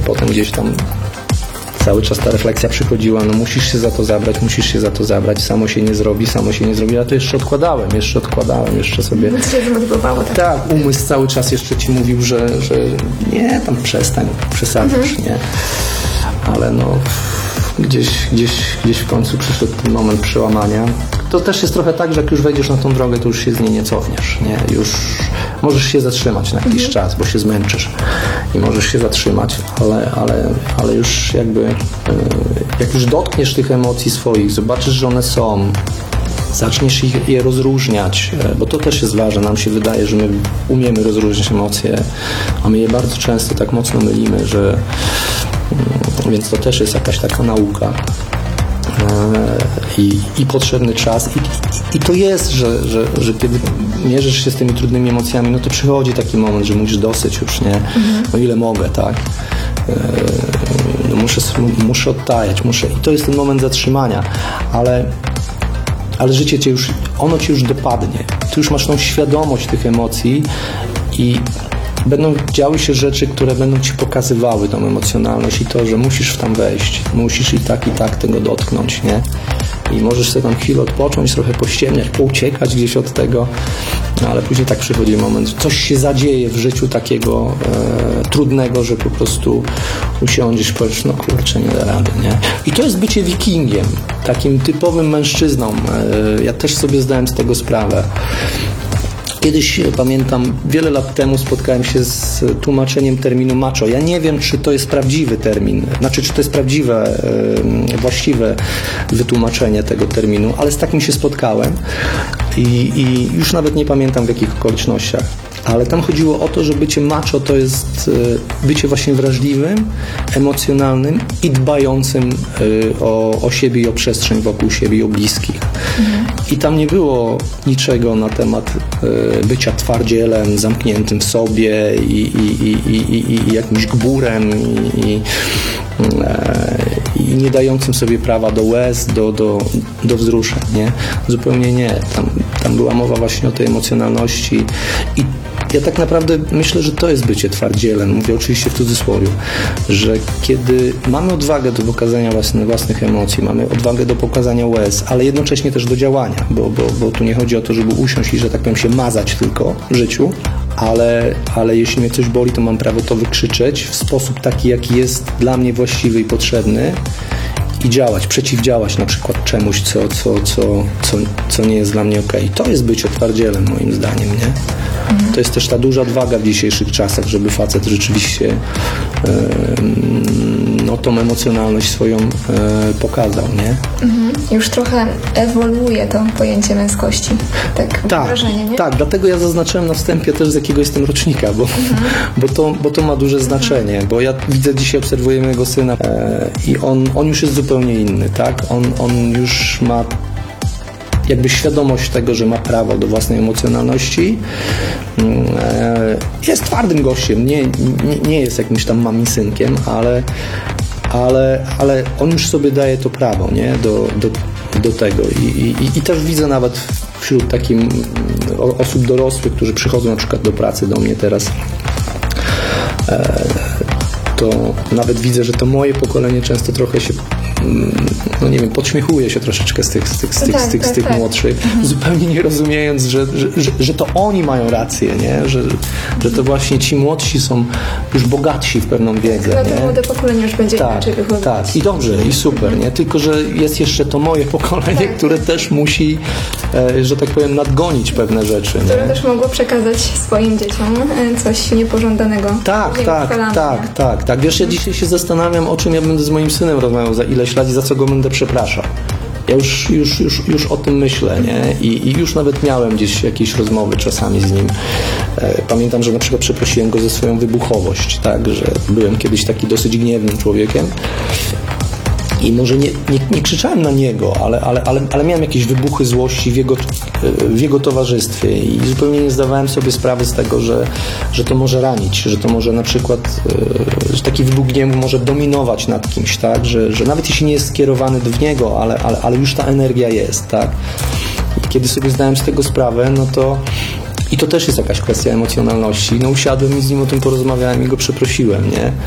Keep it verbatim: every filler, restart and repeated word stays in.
potem gdzieś tam cały czas ta refleksja przychodziła, no musisz się za to zabrać, musisz się za to zabrać, samo się nie zrobi, samo się nie zrobi, a to jeszcze odkładałem, jeszcze odkładałem, jeszcze sobie... No to się zmotywowało, tak? Tak, umysł cały czas jeszcze ci mówił, że, że nie, tam przestań, przesadzasz, mhm. nie? Ale no... Gdzieś, gdzieś, gdzieś w końcu przyszedł ten moment przełamania. To też jest trochę tak, że jak już wejdziesz na tą drogę, to już się z niej nie cofniesz, nie? Już możesz się zatrzymać na jakiś mhm. czas, bo się zmęczysz i możesz się zatrzymać, ale, ale, ale już jakby jak już dotkniesz tych emocji swoich, zobaczysz, że one są, zaczniesz ich, je rozróżniać, bo to też jest ważne. Nam się wydaje, że my umiemy rozróżniać emocje, a my je bardzo często tak mocno mylimy, że więc to też jest jakaś taka nauka i, i potrzebny czas i, i, i to jest, że, że, że kiedy mierzysz się z tymi trudnymi emocjami, no to przychodzi taki moment, że musisz dosyć już, nie? Mhm. No ile mogę, tak? No muszę, muszę odtajać, muszę i to jest ten moment zatrzymania, ale ale życie cię już, ono cię już dopadnie. Ty już masz tą świadomość tych emocji i będą działy się rzeczy, które będą ci pokazywały tą emocjonalność i to, że musisz w tam wejść, musisz i tak, i tak tego dotknąć, nie? I możesz sobie tam chwilę odpocząć, trochę pościemniać, pouciekać gdzieś od tego, no ale później tak przychodzi moment, coś się zadzieje w życiu takiego e, trudnego, że po prostu usiądziesz i powiesz, no kurczę, nie da rady, nie? I to jest bycie wikingiem, takim typowym mężczyzną. E, ja też sobie zdałem z tego sprawę. Kiedyś, pamiętam, wiele lat temu spotkałem się z tłumaczeniem terminu macho. Ja nie wiem, czy to jest prawdziwy termin, znaczy, czy to jest prawdziwe, właściwe wytłumaczenie tego terminu, ale z takim się spotkałem i, i już nawet nie pamiętam w jakich okolicznościach. Ale tam chodziło o to, że bycie macho to jest bycie właśnie wrażliwym, emocjonalnym i dbającym o, o siebie i o przestrzeń wokół siebie i o bliskich. Mhm. I tam nie było niczego na temat bycia twardzielem, zamkniętym w sobie i, i, i, i, i jakimś gburem i, i, i nie dającym sobie prawa do łez, do, do, do wzruszeń, nie? Zupełnie nie. Tam, tam była mowa właśnie o tej emocjonalności i ja tak naprawdę myślę, że to jest bycie twardzielem, mówię oczywiście w cudzysłowie, że kiedy mamy odwagę do pokazania własnych, własnych emocji, mamy odwagę do pokazania łez, ale jednocześnie też do działania, bo, bo, bo tu nie chodzi o to, żeby usiąść i, że tak powiem, się mazać tylko w życiu, ale, ale jeśli mnie coś boli, to mam prawo to wykrzyczeć w sposób taki, jaki jest dla mnie właściwy i potrzebny i działać, przeciwdziałać na przykład czemuś, co, co, co, co, co nie jest dla mnie okej. To jest bycie twardzielem moim zdaniem, nie? Mhm. To jest też ta duża odwaga w dzisiejszych czasach, żeby facet rzeczywiście e, no, tą emocjonalność swoją e, pokazał, nie? Mhm. Już trochę ewoluuje to pojęcie męskości. Tak, tak, wrażenie, nie? Tak, dlatego ja zaznaczyłem na wstępie też, z jakiego jestem rocznika, bo, mhm. bo, to, bo to ma duże znaczenie, mhm. bo ja widzę, dzisiaj obserwuję mojego syna e, i on, on już jest zupełnie inny, tak? On, on już ma jakby świadomość tego, że ma prawo do własnej emocjonalności. Jest twardym gościem, nie, nie, nie jest jakimś tam mamisynkiem, ale, ale, ale on już sobie daje to prawo, nie? Do, do, do tego. I, i, i też widzę nawet wśród takim osób dorosłych, którzy przychodzą na przykład do pracy do mnie teraz, to nawet widzę, że to moje pokolenie często trochę się, no nie wiem, podśmiechuje się troszeczkę z tych, z tych, z tych, tak, z tych, tak, z tych tak. młodszych, mhm. zupełnie nie rozumiejąc, że, że, że, że to oni mają rację, nie? Że, że to właśnie ci młodsi są już bogatsi w pewną wiedzę. No to nie? młode pokolenie już będzie tak, inaczej wychodzić. Tak, i dobrze, i super, nie? Tylko że jest jeszcze to moje pokolenie, tak, które tak. też musi, e, że tak powiem, nadgonić pewne rzeczy. Które nie? też mogło przekazać swoim dzieciom coś niepożądanego. Tak, tak, chwalamy, tak, nie? tak, tak. Wiesz, ja dzisiaj się zastanawiam, o czym ja będę z moim synem rozmawiał za ileś lat i za co go będę przepraszał. Ja już, już, już, już o tym myślę, nie? I, I już nawet miałem gdzieś jakieś rozmowy czasami z nim. E, pamiętam, że na przykład przeprosiłem go za swoją wybuchowość, tak? Że byłem kiedyś taki dosyć gniewnym człowiekiem. I może nie, nie, nie krzyczałem na niego, ale, ale, ale, ale miałem jakieś wybuchy złości w jego, w jego towarzystwie i zupełnie nie zdawałem sobie sprawy z tego, że, że to może ranić, że to może na przykład, że taki wybuch gniewu może dominować nad kimś, tak? Że, że nawet jeśli nie jest skierowany w niego, ale, ale, ale już ta energia jest, tak? I kiedy sobie zdałem z tego sprawę, no to i to też jest jakaś kwestia emocjonalności. No usiadłem i z nim o tym porozmawiałem i go przeprosiłem, nie?